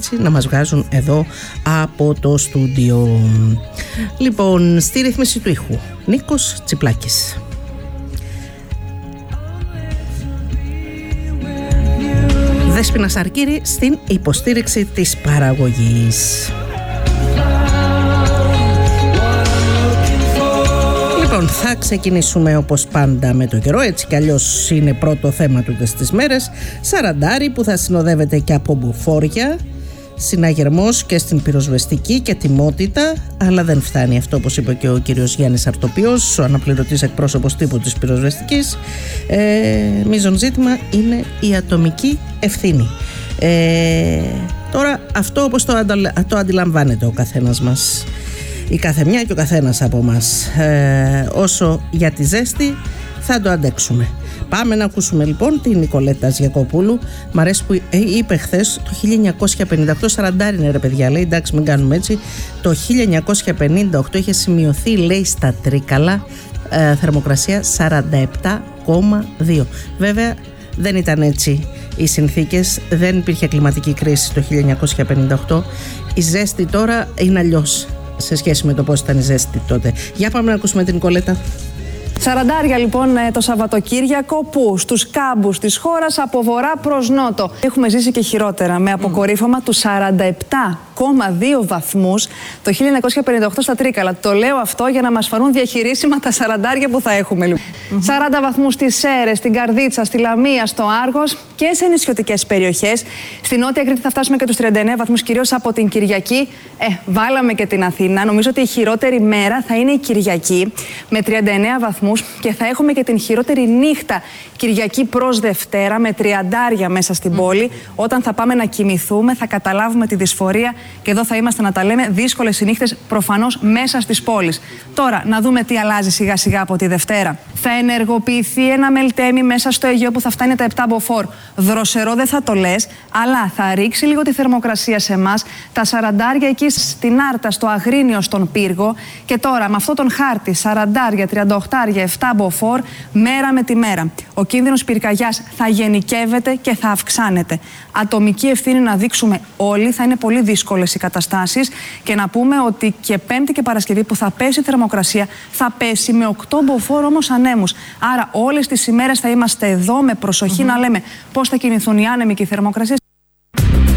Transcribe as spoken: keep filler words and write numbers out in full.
έτσι να μας βγάζουν εδώ από το στούντιο. Λοιπόν, στη ρύθμιση του ήχου Νίκος Τσιπλάκης. Δέσποινα Σαρκύρη στην υποστήριξη της παραγωγής. Λοιπόν, θα ξεκινήσουμε όπως πάντα με το καιρό, έτσι κι αλλιώς είναι πρώτο θέμα του τις μέρες. Σαραντάρι που θα συνοδεύεται και από μπουφόρια, συναγερμός και στην πυροσβεστική και τιμότητα, αλλά δεν φτάνει αυτό, όπως είπε και ο κύριος Γιάννης Αρτοπιός, ο αναπληρωτής εκπρόσωπος τύπου της πυροσβεστικής. Ε, μείζον ζήτημα είναι η ατομική ευθύνη. Ε, τώρα αυτό όπως το, αντα, το αντιλαμβάνεται ο καθένας μας, η καθεμιά και ο καθένας από μας. Ε, όσο για τη ζέστη θα το αντέξουμε. Πάμε να ακούσουμε λοιπόν την Νικολέτα Γιακοπούλου. Μ' αρέσει που είπε χθες το χίλια εννιακόσια πενήντα οκτώ, σαραντάρι είναι ρε παιδιά, λέει, εντάξει μην κάνουμε έτσι. Το χίλια εννιακόσια πενήντα οκτώ είχε σημειωθεί, λέει, στα Τρίκαλα ε, θερμοκρασία σαράντα επτά κόμμα δύο. Βέβαια δεν ήταν έτσι οι συνθήκες, δεν υπήρχε κλιματική κρίση το χίλια εννιακόσια πενήντα οκτώ. Η ζέστη τώρα είναι αλλιώς σε σχέση με το πώς ήταν η ζέστη τότε. Για πάμε να ακούσουμε την Νικολέτα. Σαραντάρια λοιπόν το Σαββατοκύριακο που στους κάμπους της χώρας από βορρά προς νότο έχουμε ζήσει και χειρότερα, με αποκορύφωμα mm. του σαράντα επτά κόμμα δύο βαθμούς το χίλια εννιακόσια πενήντα οκτώ στα Τρίκαλα. Το λέω αυτό για να μας φανούν διαχειρίσιμα τα σαραντάρια που θα έχουμε. Λοιπόν. Mm-hmm. σαράντα βαθμούς στις Σέρρες, στην Καρδίτσα, στη Λαμία, στο Άργος και σε νησιωτικές περιοχές. Στη Νότια Κρήτη θα φτάσουμε και τους τριάντα εννέα βαθμούς, κυρίως από την Κυριακή. Ε, βάλαμε και την Αθήνα. Νομίζω ότι η χειρότερη μέρα θα είναι η Κυριακή με τριάντα εννέα βαθμούς και θα έχουμε και την χειρότερη νύχτα Κυριακή προς Δευτέρα με τριαντάρια μέσα στην mm. πόλη. Όταν θα πάμε να κοιμηθούμε θα καταλάβουμε τη δυσφορία και εδώ θα είμαστε να τα λέμε, δύσκολες οι νύχτες προφανώς μέσα στις πόλεις. Τώρα να δούμε τι αλλάζει σιγά σιγά από τη Δευτέρα. Θα ενεργοποιηθεί ένα μελτέμι μέσα στο Αιγαίο που θα φτάνει τα επτά μποφόρ. Δροσερό δεν θα το λες, αλλά θα ρίξει λίγο τη θερμοκρασία σε εμάς. Τα σαραντάρια εκεί στην Άρτα, στο Αγρίνιο, στον Πύργο. Και τώρα με αυτόν τον χάρτη, σαραντάρια, τριάντα οκτώ, επτά μποφόρ, μέρα με τη μέρα. Ο κίνδυνος πυρκαγιάς θα γενικεύεται και θα αυξάνεται. Ατομική ευθύνη να δείξουμε όλοι, θα είναι πολύ δύσκολες οι καταστάσεις. Και να πούμε ότι και Πέμπτη και Παρασκευή που θα πέσει η θερμοκρασία, θα πέσει με οκτώ μποφόρ όμως ανέμους. Άρα όλες τις ημέρες θα είμαστε εδώ με προσοχή mm-hmm. να λέμε πώς θα κινηθούν οι άνεμοι και οι θερμοκρασίες.